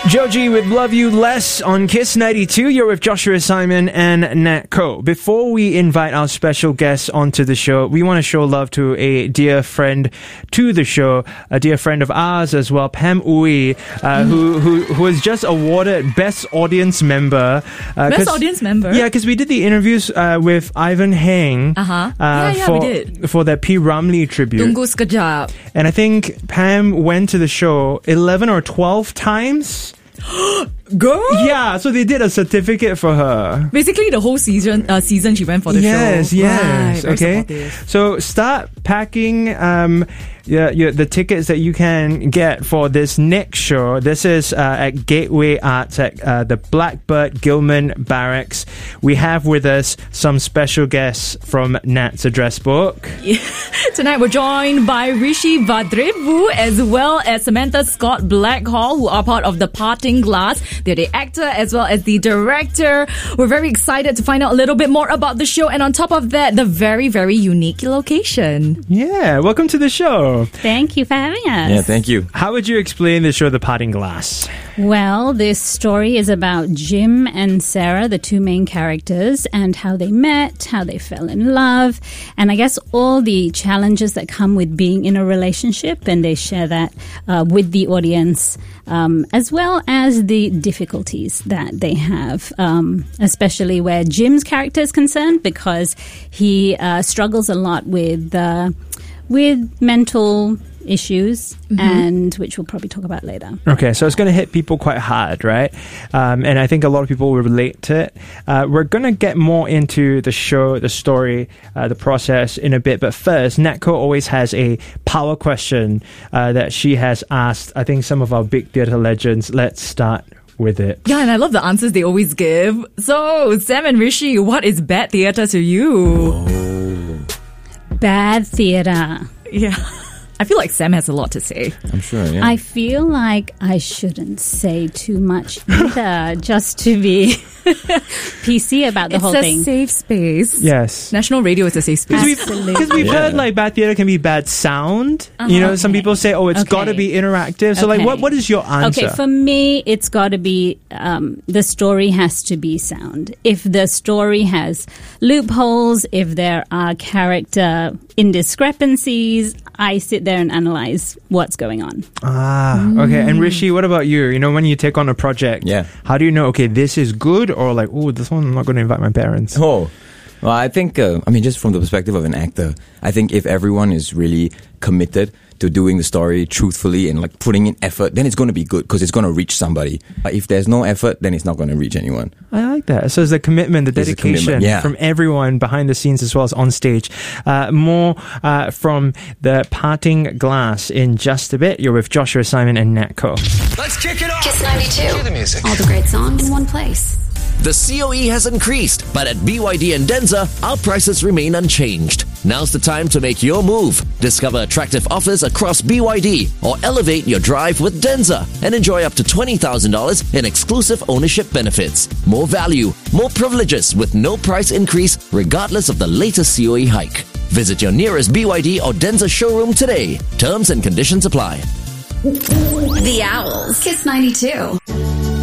Joji with Love You Less on Kiss 92. You're with Joshua Simon and Nat Ko. Before we invite our special guests onto the show, we want to show love to a dear friend to the show, a dear friend of ours as well, Pam Uy, who was just awarded Best Audience Member. Best Audience Member? Yeah, because we did the interviews with Ivan Heng we did. For that P. Ramlee tribute. Tunggu sekejap. And I think Pam went to the show 11 or 12 times. Girl? Yeah, so they did a certificate for her. Basically, the whole season she went for the show. Yes. Right, Okay. supportive. So start packing the tickets that you can get for this next show. This is at Gateway Arts at the Blackbird Gilman Barracks. We have with us some special guests from Nat's address book. Tonight we're joined by Rishi Vadrevu as well as Samantha Scott Blackhall, who are part of The Parting Glass. They're the actor as well as the director. We're very excited to find out a little bit more about the show, and on top of that, the very, very unique location. Yeah, welcome to the show. Thank you for having us. Yeah, thank you. How would you explain the show The Parting Glass? Well, this story is about Jim and Sarah, the two main characters, and how they met, how they fell in love, and I guess all the challenges that come with being in a relationship, and they share that with the audience, as well as the difficulties that they have, especially where Jim's character is concerned, because he struggles a lot with mental issues, and which we'll probably talk about later. Okay, so it's going to hit people quite hard, right? And I think a lot of people will relate to it. We're going to get more into the show, the story, the process in a bit. But first, Natko always has a power question that she has asked, I think, some of our big theatre legends. Let's start with it. Yeah, and I love the answers they always give. So, Sam and Rishi, what is bad theatre to you? Bad theatre. Yeah. I feel like Sam has a lot to say. I'm sure, yeah. I feel like I shouldn't say too much either, just to be PC about the whole thing. It's a safe space. Yes. National radio is a safe space. Because we've heard like bad theatre can be bad sound. You know, some people say, it's got to be interactive. So like, what is your answer? Okay, for me, it's got to be, the story has to be sound. If the story has loopholes, if there are character indiscrepancies, I sit there and analyze what's going on. Okay. And Rishi, what about you? You know, when you take on a project, how do you know, okay, this is good, or like, this one I'm not going to invite my parents? Well, I think, just from the perspective of an actor, I think if everyone is really committed to doing the story truthfully and like putting in effort, then it's going to be good because it's going to reach somebody. But if there's no effort, then it's not going to reach anyone. I like that. So it's the commitment, the dedication from everyone behind the scenes as well as on stage. More from The Parting Glass in just a bit. You're with Joshua Simon and Nat Ko. Let's kick it off. Kiss 92. Cue the music. All the great songs in one place. The COE has increased, but at BYD and Denza, our prices remain unchanged. Now's the time to make your move. Discover attractive offers across BYD or elevate your drive with Denza and enjoy up to $20,000 in exclusive ownership benefits. More value, more privileges with no price increase regardless of the latest COE hike. Visit your nearest BYD or Denza showroom today. Terms and conditions apply. The Owls. Kiss 92.